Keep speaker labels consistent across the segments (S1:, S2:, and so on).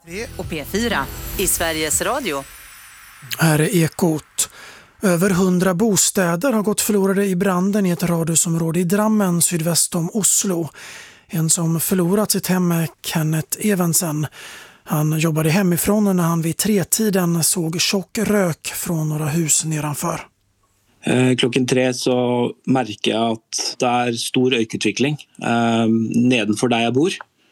S1: och P4 i Sveriges Radio.
S2: Här är Ekot. Över 100 bostäder har gått förlorade i branden i ett radhusområde i Drammen sydväst om Oslo. En som förlorat sitt hem är Kenneth Evensen. Han jobbade hemifrån när han vid 3-tiden såg tjock rök från några hus nedanför.
S3: Klokken 3 så märker jag att det är stor rökutveckling nedanför där jag bor.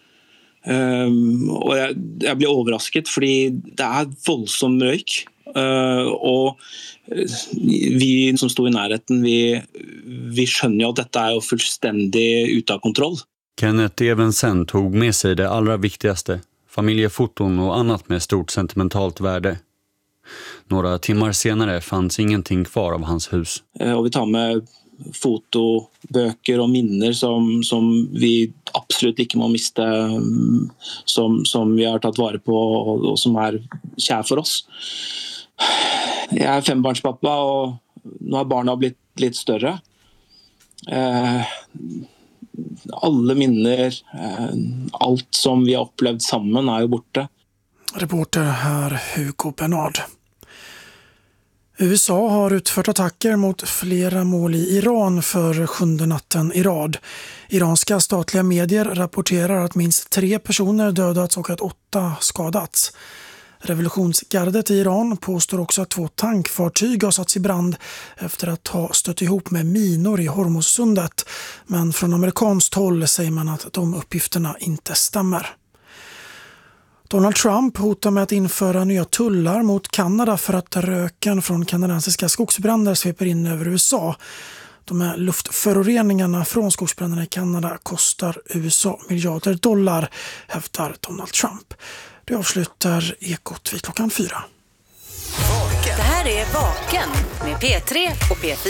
S3: Och jag blir överraskad för det är våldsam rök. Och vi som står i närheten, vi skönjer ju att detta är ju fullständigt utan kontroll.
S4: Kenneth Evensen tog med sig det allra viktigaste, familjefoton och annat med stort sentimentalt värde. Några timmar senare fanns ingenting kvar av hans hus.
S3: Och vi tar med foto, böcker och minnen som vi absolut inte må mista, som vi har tagit vara på och som är kär för oss. Jag är 5-barnspappa och nu har barnen blivit lite större. Alla minnen, allt som vi har upplevt samman är ju borta.
S2: Reporter här Hugo Bernard. USA har utfört attacker mot flera mål i Iran för 7:e natten i rad. Iranska statliga medier rapporterar att minst 3 personer dödats och att 8 skadats. Revolutionsgardet i Iran påstår också att 2 tankfartyg har satts i brand efter att ha stött ihop med minor i Hormuzsundet. Men från amerikanskt håll säger man att de uppgifterna inte stämmer. Donald Trump hotar med att införa nya tullar mot Kanada för att röken från kanadensiska skogsbränder sveper in över USA. De här luftföroreningarna från skogsbränderna i Kanada kostar USA miljarder dollar, hävdar Donald Trump. Det avslutar Ekot vid klockan 4.
S1: Det här är Vaken med P3 och P4.